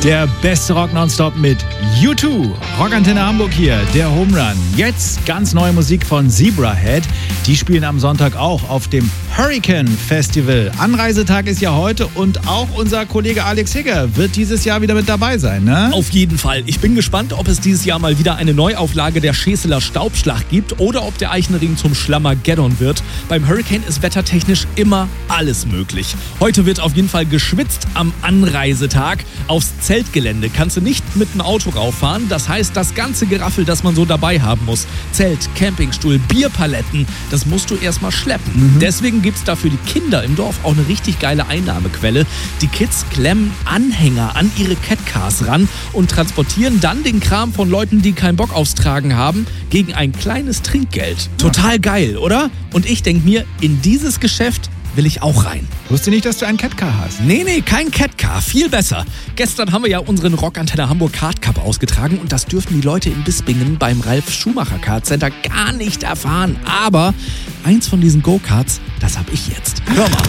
Der beste Rock nonstop mit U2. Rockantenne Hamburg hier, der Home Run. Jetzt ganz neue Musik von Zebrahead. Die spielen am Sonntag auch auf dem Hurricane Festival. Anreisetag ist ja heute und auch unser Kollege Alex Higger wird dieses Jahr wieder mit dabei sein, ne? Auf jeden Fall. Ich bin gespannt, ob es dieses Jahr mal wieder eine Neuauflage der Scheseler Staubschlag gibt oder ob der Eichenring zum Schlammergeddon wird. Beim Hurricane ist wettertechnisch immer alles möglich. Heute wird auf jeden Fall geschwitzt am Anreisetag. Aufs Zeltgelände kannst du nicht mit dem Auto rauffahren. Das heißt, das ganze Geraffel, das man so dabei haben muss, Zelt, Campingstuhl, Bierpaletten, das musst du erstmal schleppen. Deswegen gibt es da für die Kinder im Dorf auch eine richtig geile Einnahmequelle. Die Kids klemmen Anhänger an ihre Catcars ran und transportieren dann den Kram von Leuten, die keinen Bock aufs Tragen haben, gegen ein kleines Trinkgeld. Total geil, oder? Und ich denke mir, in dieses Geschäft will ich auch rein. Wusste nicht, dass du einen Catcar hast. Nee, kein Catcar. Viel besser. Gestern haben wir ja unseren Rockantenne Hamburg Kart Cup ausgetragen und das dürften die Leute in Bispingen beim Ralf Schumacher Kart Center gar nicht erfahren. Aber eins von diesen Go-Karts, das hab ich jetzt. Hör mal.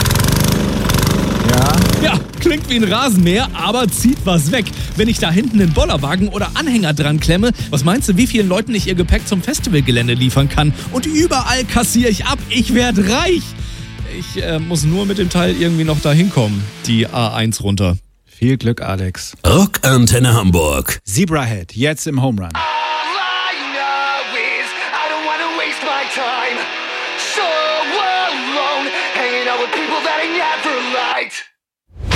Ja, klingt wie ein Rasenmäher, aber zieht was weg. Wenn ich da hinten einen Bollerwagen oder Anhänger dran klemme, was meinst du, wie vielen Leuten ich ihr Gepäck zum Festivalgelände liefern kann? Und überall kassiere ich ab. Ich werde reich. Ich muss nur mit dem Teil irgendwie noch da hinkommen, die A1 runter. Viel Glück, Alex. Rockantenne Hamburg. Zebrahead, jetzt im Home Run.